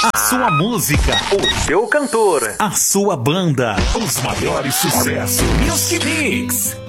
A sua música, o seu cantor, a sua banda, os maiores sucessos. Music Mix.